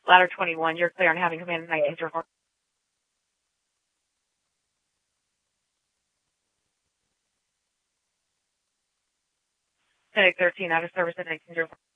Ladder 21, you're clear on having command 1904. Medic 13, out of service at 1904.